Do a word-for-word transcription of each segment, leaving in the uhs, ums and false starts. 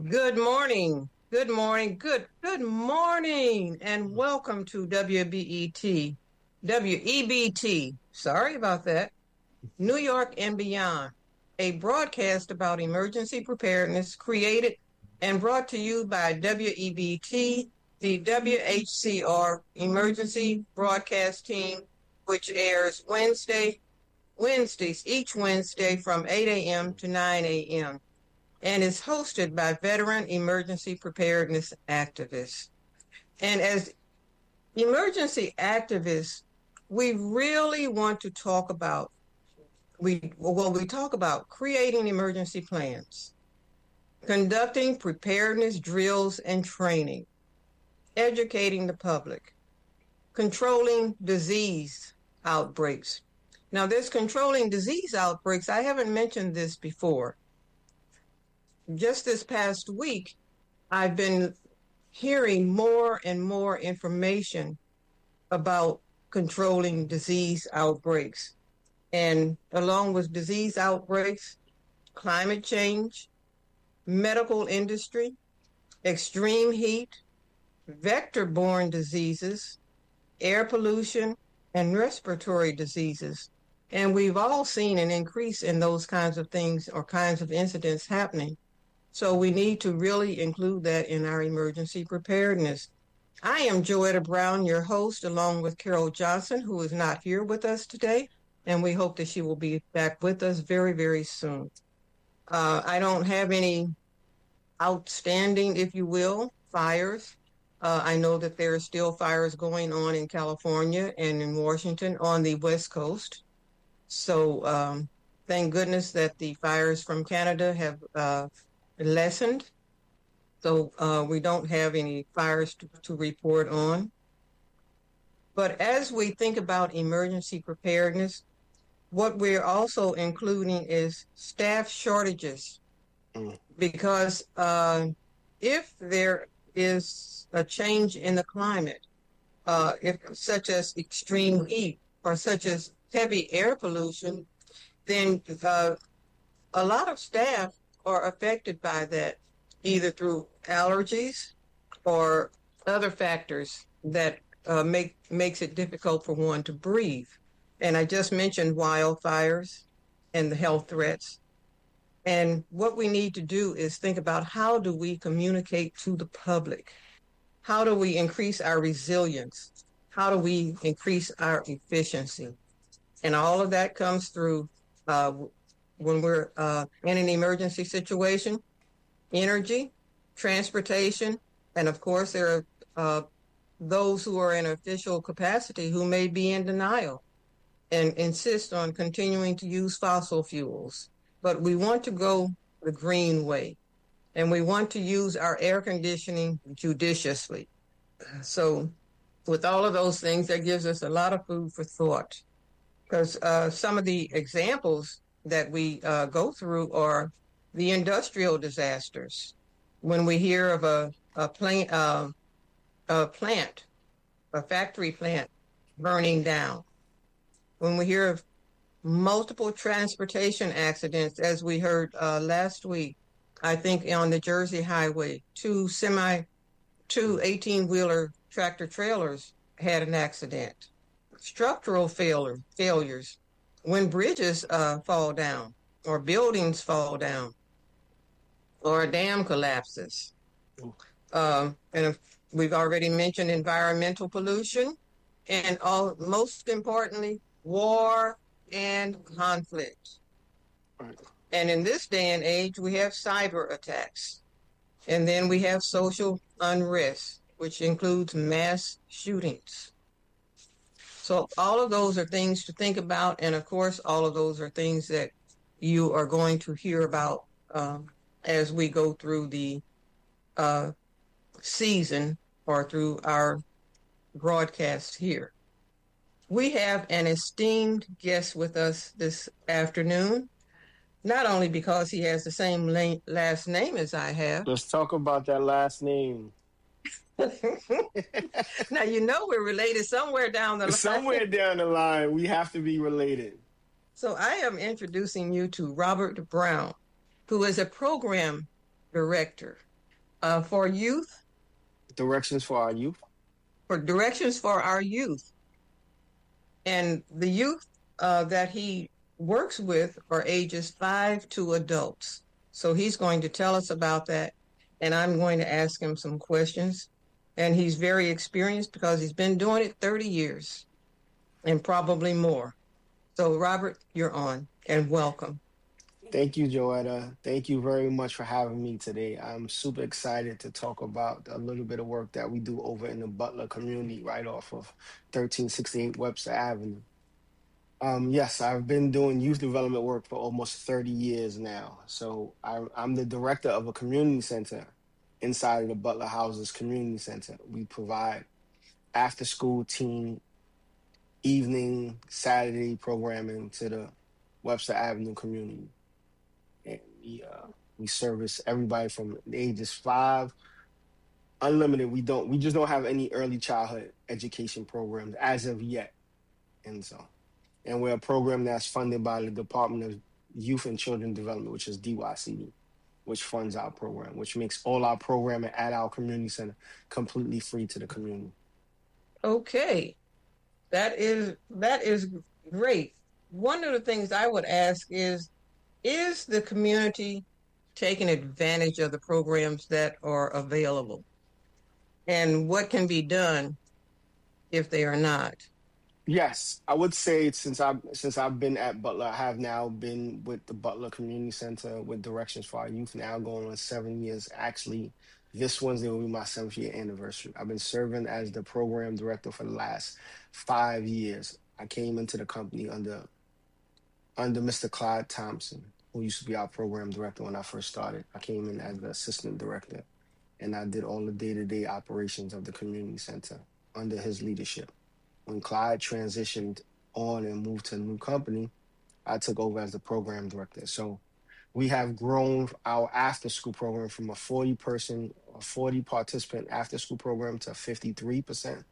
Good morning. Good morning. Good good morning and welcome to W B E T. W E B T. Sorry about that. New York and Beyond. A broadcast about emergency preparedness created and brought to you by W E B T, the W H C R Emergency Broadcast Team, which airs Wednesday Wednesdays each Wednesday from eight a.m. to nine a.m. and is hosted by veteran emergency preparedness activists. And as emergency activists, we really want to talk about we well we talk about creating emergency plans, conducting preparedness drills and training, educating the public, controlling disease outbreaks. Now, this controlling disease outbreaks, I haven't mentioned this before. Just this past week, I've been hearing more and more information about controlling disease outbreaks. And along with disease outbreaks, climate change, medical industry, extreme heat, vector-borne diseases, air pollution, and respiratory diseases. And we've all seen an increase in those kinds of things or kinds of incidents happening. So we need to really include that in our emergency preparedness. I am Joetta Brown, your host, along with Carol Johnson, who is not here with us today, and we hope that she will be back with us very, very soon. Uh, I don't have any outstanding, if you will, fires. Uh, I know that there are still fires going on in California and in Washington on the West Coast. So um, thank goodness that the fires from Canada have uh, lessened. So uh, we don't have any fires to, to report on. But as we think about emergency preparedness, what we're also including is staff shortages. Mm. Because uh, if there is a change in the climate, uh, if such as extreme heat or such as heavy air pollution, then uh, a lot of staff are affected by that, either through allergies or other factors that uh, make makes it difficult for one to breathe. And I just mentioned wildfires and the health threats. And what we need to do is think about how do we communicate to the public? How do we increase our resilience? How do we increase our efficiency? And all of that comes through uh, when we're uh, in an emergency situation, energy, transportation, and of course there are uh, those who are in official capacity who may be in denial and insist on continuing to use fossil fuels. But we want to go the green way, and we want to use our air conditioning judiciously. So with all of those things, that gives us a lot of food for thought, because uh, some of the examples that we uh, go through are the industrial disasters. When we hear of a, a, plant, uh, a plant, a factory plant burning down. When we hear of multiple transportation accidents, as we heard uh, last week, I think on the Jersey Highway, two semi, two eighteen-wheeler tractor trailers had an accident. Structural failure, failures, when bridges uh, fall down or buildings fall down or a dam collapses. Um, and if we've already mentioned environmental pollution, and all, most importantly, war and conflict. Right. And in this day and age, we have cyber attacks. And then we have social unrest, which includes mass shootings. So all of those are things to think about. And of course, all of those are things that you are going to hear about um, as we go through the uh, season or through our broadcast here. We have an esteemed guest with us this afternoon, not only because he has the same la- last name as I have. Let's talk about that last name. Now, you know we're related somewhere down the line. Somewhere down the line, we have to be related. So I am introducing you to Robert Brown, who is a program director uh, for youth, Directions for our youth. for directions for our youth. And the youth uh, that he works with are ages five to adults. So he's going to tell us about that. And I'm going to ask him some questions. And he's very experienced because he's been doing it thirty years and probably more. So, Robert, you're on, and welcome. Thank you, Joetta. Thank you very much for having me today. I'm super excited to talk about a little bit of work that we do over in the Butler community right off of thirteen sixty-eight Webster Avenue. Um, yes, I've been doing youth development work for almost thirty years now. So I, I'm the director of a community center inside of the Butler Houses Community Center. We provide after school teen evening Saturday programming to the Webster Avenue community. And we uh, we service everybody from the ages five, unlimited. We don't we just don't have any early childhood education programs as of yet. And so and we're a program that's funded by the Department of Youth and Children Development, which is D Y C D, which funds our program, which makes all our programming at our community center completely free to the community. Okay. That is that is great. One of the things I would ask is, is the community taking advantage of the programs that are available? And what can be done if they are not? Yes, I would say since I've since I've been at Butler, I have now been with the Butler Community Center with Directions for Our Youth now going on seven years. Actually, this Wednesday will be my seventh year anniversary. I've been serving as the program director for the last five years. I came into the company under under Mister Clyde Thompson, who used to be our program director when I first started. I came in as the assistant director, and I did all the day-to-day operations of the community center under his leadership. When Clyde transitioned on and moved to a new company, I took over as the program director. So we have grown our after-school program from a forty-person, a forty-participant after-school program to fifty-three percent.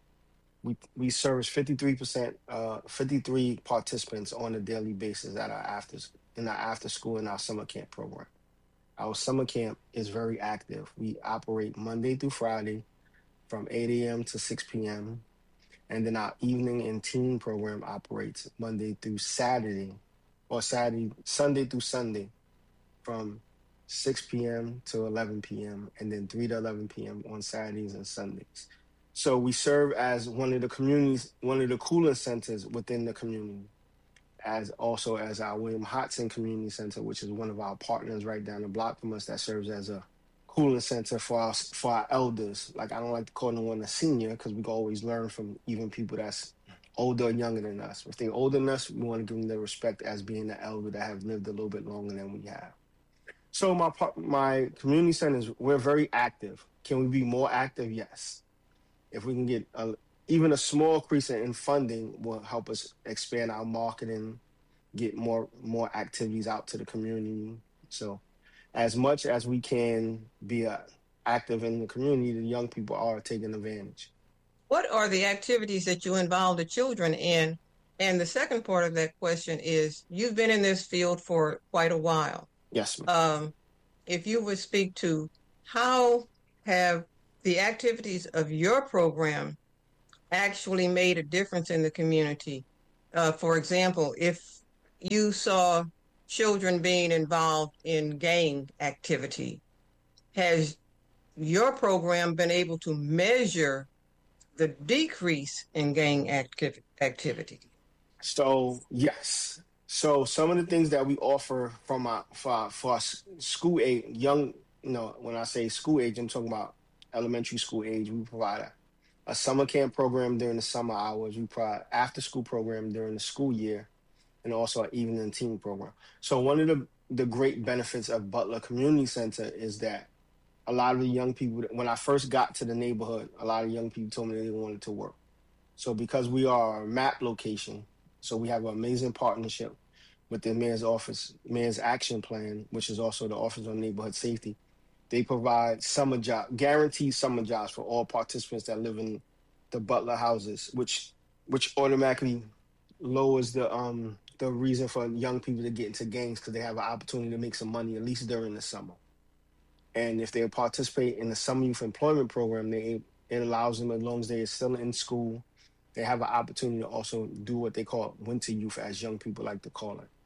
We we service fifty-three percent, uh, fifty-three participants on a daily basis at our after in our after-school and our summer camp program. Our summer camp is very active. We operate Monday through Friday from eight a.m. to six p.m. And then our evening and teen program operates Monday through Saturday, or Saturday, Sunday through Sunday, from six p.m. to eleven p.m. and then three to eleven p.m. on Saturdays and Sundays. So we serve as one of the communities, one of the cooling centers within the community, as also as our William Hodson Community Center, which is one of our partners right down the block from us that serves as a cooling center for our, for our elders. Like, I don't like to call no one a senior because we can always learn from even people that's older or younger than us. If they're older than us, we want to give them the respect as being the elder that have lived a little bit longer than we have. So my my community centers, we're very active. Can we be more active? Yes. If we can get a, even a small increase in funding will help us expand our marketing, get more more activities out to the community. So as much as we can be uh, active in the community, the young people are taking advantage. What are the activities that you involve the children in? And the second part of that question is, you've been in this field for quite a while. Yes, ma'am. Um, if you would speak to how have the activities of your program actually made a difference in the community? Uh, for example, if you saw children being involved in gang activity, has your program been able to measure the decrease in gang activ- activity? So, yes. So some of the things that we offer from our, for, our, for our school age, young, you know, when I say school age, I'm talking about elementary school age. We provide a, a summer camp program during the summer hours. We provide after school program during the school year, and also an evening and teen program. So one of the, the great benefits of Butler Community Center is that a lot of the young people, when I first got to the neighborhood, a lot of young people told me they wanted to work. So because we are a MAP location, so we have an amazing partnership with the mayor's office, mayor's action plan, which is also the Office on Neighborhood Safety. They provide summer job, guaranteed summer jobs for all participants that live in the Butler houses, which which automatically lowers the um the reason for young people to get into gangs because they have an opportunity to make some money at least during the summer. And if they participate in the summer youth employment program, they it allows them, as long as they're still in school, they have an opportunity to also do what they call winter youth, as young people like to call it.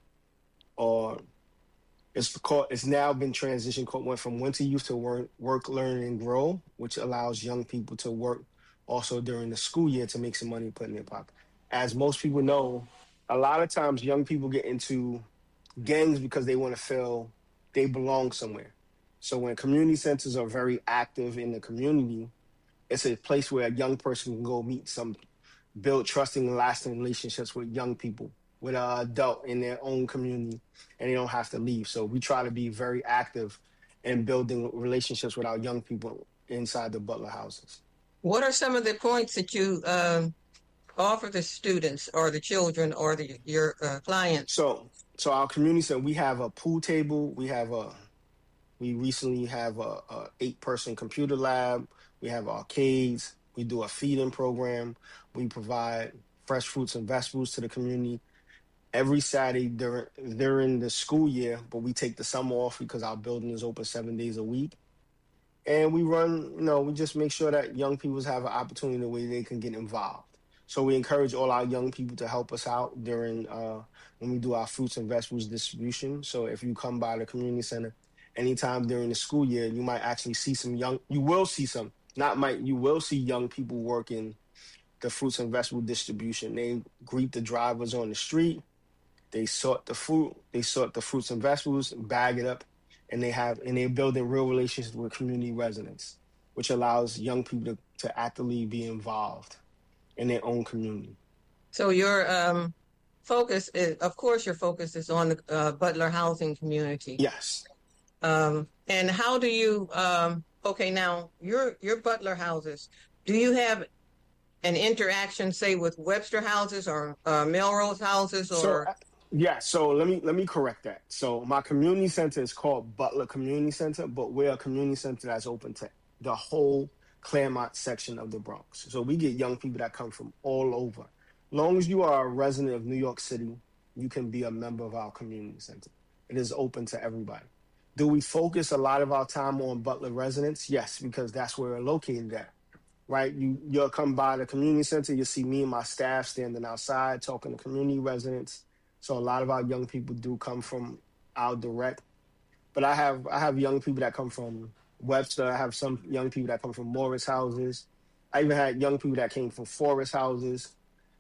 Or it's called it's now been transitioned called went from winter youth to work, work, learn, and grow, which allows young people to work also during the school year to make some money put in their pocket. As most people know, a lot of times young people get into gangs because they want to feel they belong somewhere. So when community centers are very active in the community, it's a place where a young person can go meet some, build trusting and lasting relationships with young people, with an adult in their own community, and they don't have to leave. So we try to be very active in building relationships with our young people inside the Butler houses. What are some of the points that you um, offer the students or the children or the, your uh, clients? So, so our community center, we have a pool table. We have a, we recently have a, a eight-person computer lab. We have arcades. We do a feeding program. We provide fresh fruits and vegetables to the community every Saturday during during the school year, but we take the summer off because our building is open seven days a week. And we run, you know, we just make sure that young people have an opportunity the way they can get involved. So we encourage all our young people to help us out during uh, when we do our fruits and vegetables distribution. So if you come by the community center anytime during the school year, you might actually see some young, you will see some, not might, you will see young people working the fruits and vegetable distribution. They greet the drivers on the street. They sort the fruit, they sort the fruits and vegetables, bag it up, and they have and they're building real relationships with community residents, which allows young people to, to actively be involved in their own community. So your um, focus is, of course, your focus is on the uh, Butler housing community. Yes. Um, and how do you? Um, okay, now your your Butler houses. Do you have an interaction, say, with Webster houses or uh, Melrose houses, or? So, yeah, so let me let me correct that. So my community center is called Butler Community Center, but we're a community center that's open to the whole Claremont section of the Bronx. So we get young people that come from all over. Long as you are a resident of New York City, you can be a member of our community center. It is open to everybody. Do we focus a lot of our time on Butler residents? Yes, because that's where we're located at. Right, you you'll come by the community center. You'll see me and my staff standing outside talking to community residents. So a lot of our young people do come from our direct, but I have I have young people that come from Webster. I have some young people that come from Morris houses. I even had young people that came from Forest houses.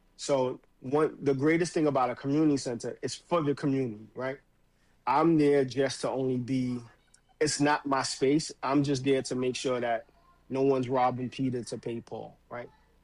So one the greatest thing about a community center is for the community, right? I'm there just to only be. It's not my space. I'm just there to make sure that no one's robbing Peter to pay Paul, right?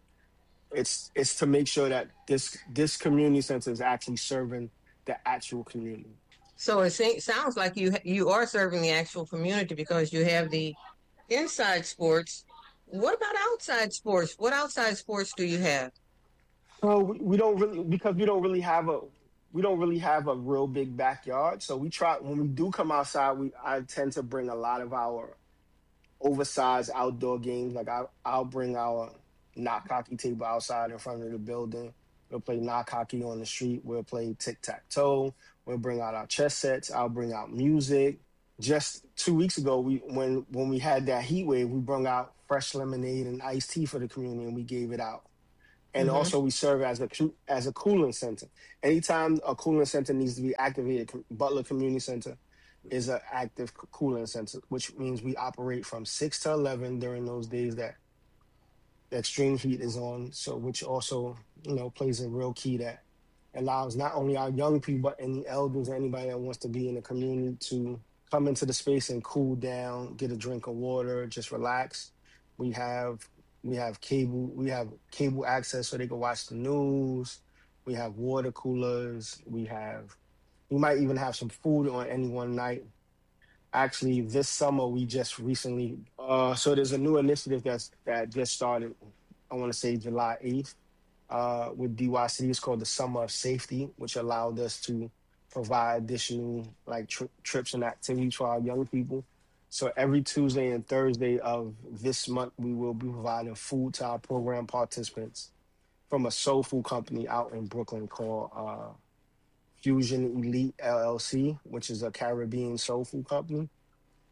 It's it's to make sure that this this community center is actually serving the actual community. So it se- sounds like you you are serving the actual community because you have the inside sports. What about outside sports? What outside sports do you have? Well, we, we don't really because we don't really have a we don't really have a real big backyard. So we try when we do come outside. We I tend to bring a lot of our oversized outdoor games. Like I, I'll bring our knock hockey table outside in front of the building. We'll play knock hockey on the street. We'll play tic-tac-toe. We'll bring out our chess sets. I'll bring out music. Just two weeks ago, we when when we had that heat wave, we brought out fresh lemonade and iced tea for the community, and we gave it out. And mm-hmm. also we serve as a as a cooling center. Anytime a cooling center needs to be activated, Butler Community Center is an active cooling center, which means we operate from six to eleven during those days that the extreme heat is on. So, which also, you know, plays a real key that allows not only our young people, but any elders, anybody that wants to be in the community to come into the space and cool down, get a drink of water, just relax. We have we have cable, we have cable access so they can watch the news. We have water coolers. We have, we might even have some food on any one night. Actually, this summer, we just recently, uh, so there's a new initiative that's, that just started, I want to say July eighth, uh, with D Y C. It's called the Summer of Safety, which allowed us to provide additional like tri- trips and activities for our young people. So every Tuesday and Thursday of this month, we will be providing food to our program participants from a soul food company out in Brooklyn called uh, Fusion Elite L L C, which is a Caribbean soul food company.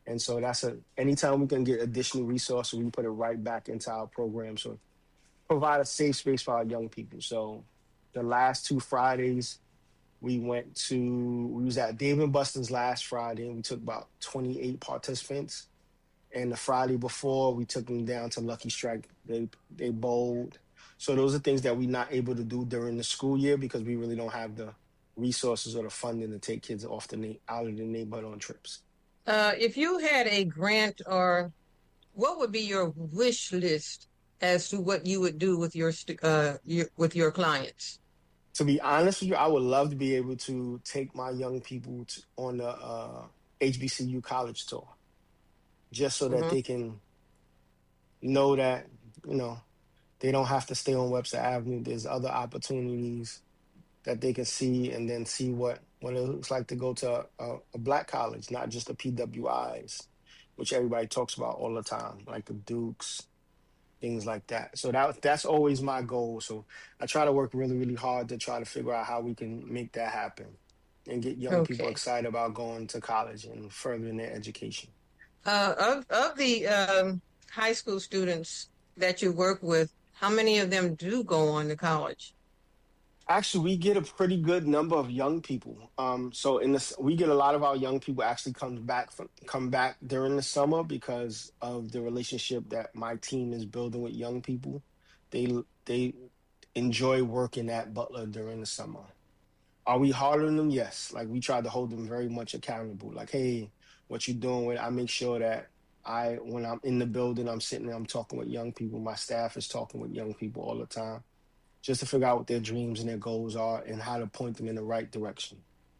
And so that's a anytime we can get additional resources, we put it right back into our program. So provide a safe space for our young people. So the last two Fridays, we went to we was at Dave and Buster's last Friday, and we took about twenty-eight participants. And the Friday before, we took them down to Lucky Strike. They they bowled. So those are things that we're not able to do during the school year because we really don't have the resources or the funding to take kids off the na- out of the neighborhood on trips. Uh, if you had a grant, or what would be your wish list as to what you would do with your, stu- uh, your with your clients? To be honest with you, I would love to be able to take my young people to, on the uh, H B C U college tour, just so that Mm-hmm. they can know that, you know, they don't have to stay on Webster Avenue. There's other opportunities that they can see, and then see what, what it looks like to go to a, a black college, not just the P W Is, which everybody talks about all the time, like the Dukes, things like that. So that that's always my goal. So I try to work really, really hard to try to figure out how we can make that happen and get young people Okay. excited about going to college and furthering their education. Uh, of of the um, high school students that you work with, how many of them do go on to college? Actually, we get a pretty good number of young people. Um, so in this, we get a lot of our young people actually come back from come back during the summer because of the relationship that my team is building with young people. They they enjoy working at Butler during the summer. Are we harder on them? Yes. Like we try to hold them very much accountable. Like, hey, what you doing with? I make sure that I, when I'm in the building, I'm sitting there, I'm talking with young people. My staff is talking with young people all the time, just to figure out what their dreams and their goals are and how to point them in the right direction.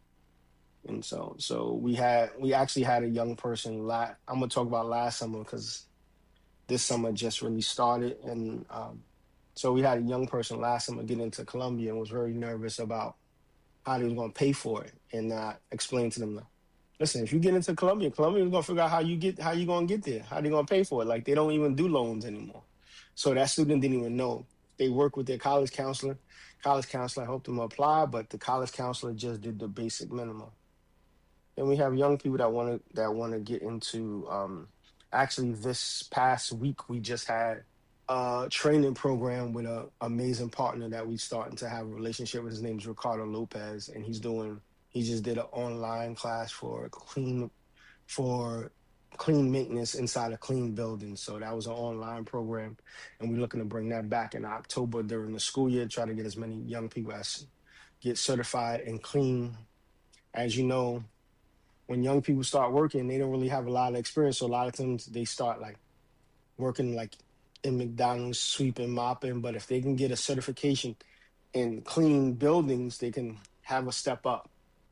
And so, so we had, we actually had a young person. La- I'm gonna talk about last summer because this summer just really started, and um, so we had a young person last summer get into Columbia and was very nervous about how they was going to pay for it, and uh, explain to them, listen, if you get into Columbia, Columbia is going to figure out how you get how you going to get there, how they going to pay for it. Like they don't even do loans anymore. So that student didn't even know. They work with their college counselor. College counselor helped them apply, but the college counselor just did the basic minimum. Then we have young people that want to that want to get into. Um, actually, this past week we just had a training program with an amazing partner that we starting to have a relationship with. His name is Ricardo Lopez, and he's doing. He just did an online class for clean for clean maintenance inside a clean building. So that was an online program, and we're looking to bring that back in October during the school year. Try to get as many young people as get certified and clean. As you know, when young people start working, they don't really have a lot of experience. So a lot of times they start like working like in McDonald's, sweeping, mopping. But if they can get a certification in clean buildings, they can have a step up.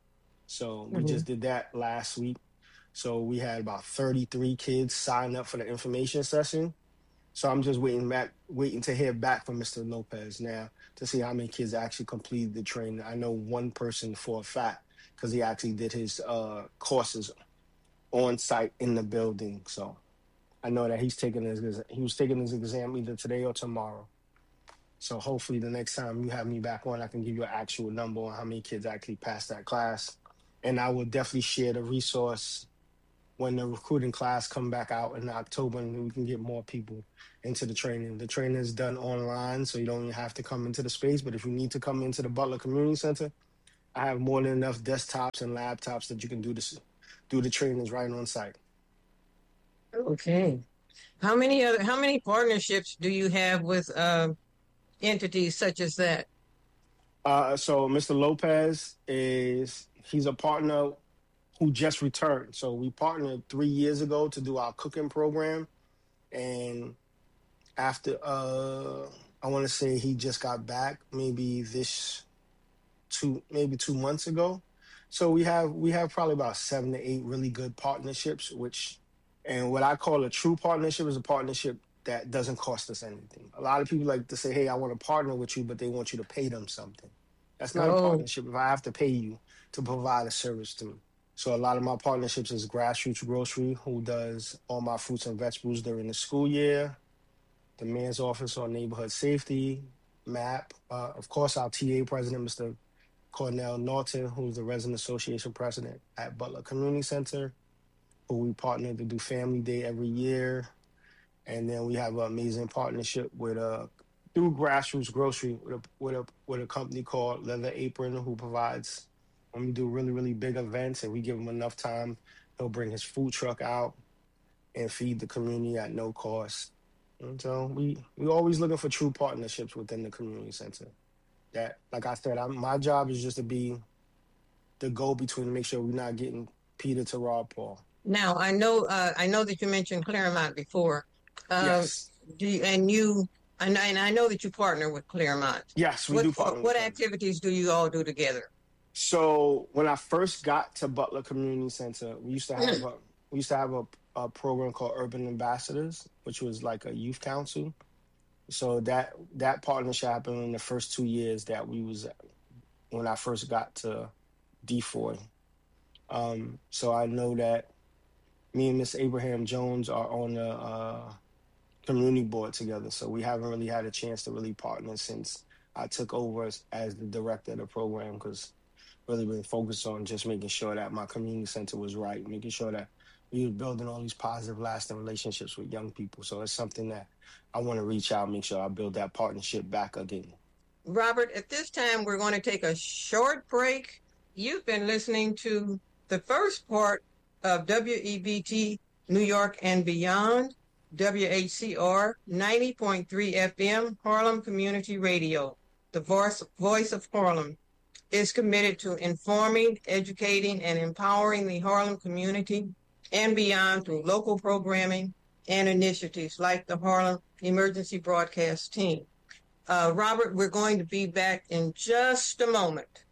So we Mm-hmm. just did that last week. So we had about thirty-three kids sign up for the information session. So I'm just waiting back, waiting to hear back from Mister Lopez now to see how many kids actually completed the training. I know one person for a fact because he actually did his uh, courses on site in the building. So I know that he's taking his he was taking his exam either today or tomorrow. So hopefully the next time you have me back on, I can give you an actual number on how many kids actually passed that class. And I will definitely share the resource when the recruiting class come back out in October, and we can get more people into the training. The training is done online, so you don't even have to come into the space. But if you need to come into the Butler Community Center, I have more than enough desktops and laptops that you can do this, do the trainings right on site. Okay. How many other how many partnerships do you have with uh, entities such as that? Uh, so Mister Lopez is he's a partner who just returned. So we partnered three years ago to do our cooking program, and after uh, I want to say he just got back maybe this two maybe two months ago. So we have we have probably about seven to eight really good partnerships, which and what I call a true partnership is a partnership that doesn't cost us anything. A lot of people like to say, hey, I want to partner with you, but they want you to pay them something. That's not a Oh, partnership if I have to pay you to provide a service to me. So a lot of my partnerships is Grassroots Grocery, who does all my fruits and vegetables during the school year, the Mayor's Office on Neighborhood Safety, M A P, uh, of course, our T A president, Mister Cornell Norton, who's the Resident Association president at Butler Community Center, who we partner to do Family Day every year. And then we have an amazing partnership with uh through Grassroots Grocery with a with a with a company called Leather Apron, who provides when we do really really big events and we give him enough time, he'll bring his food truck out and feed the community at no cost. And so we we always looking for true partnerships within the community center. That, like I said, I'm, my job is just to be the go between to make sure we're not getting Peter to rob Paul. Now I know uh, I know that you mentioned Claremont before. Uh, Yes. Do you, and you and I, and I know that you partner with Claremont. Yes, we What do partner. what, with what them. activities do you all do together? So when I first got to Butler Community Center, we used to have a we used to have a, a program called Urban Ambassadors, which was like a youth council. So that that partnership happened in the first two years that we was when I first got to D four. Um, so I know that me and Miss Abraham Jones are on the uh, community board together. So we haven't really had a chance to really partner since I took over as, as the director of the program, because really been focused on just making sure that my community center was right, making sure that we were building all these positive, lasting relationships with young people. So it's something that I want to reach out, make sure I build that partnership back again. Robert, at this time, we're going to take a short break. You've been listening to the first part of W E B T New York and Beyond, W H C R ninety point three F M, Harlem Community Radio. The voice, voice of Harlem is committed to informing, educating, and empowering the Harlem community and beyond through local programming and initiatives like the Harlem Emergency Broadcast Team. Uh, Robert, we're going to be back in just a moment.